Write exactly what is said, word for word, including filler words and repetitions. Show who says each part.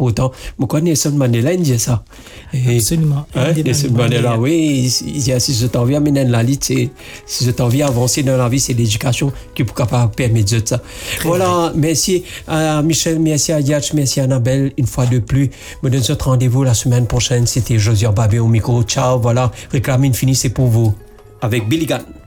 Speaker 1: pour autant. Vous connaissez Nelson Mandela, il dit ça.
Speaker 2: Et, Absolument.
Speaker 1: Hein, Nelson Mandela, oui, il dit si je t'en viens à mener la lutte, si je t'en viens à avancer dans la vie, c'est l'éducation qui peut capable permettre de ça. Très voilà, vrai. Merci à Michel, merci à Yatch, merci à Annabelle, une fois de plus. Me donne ce rendez-vous la semaine prochaine. C'était Josiane Babé au micro. Ciao, voilà. Réclame Infini, c'est pour vous. Avec Billy Gunn.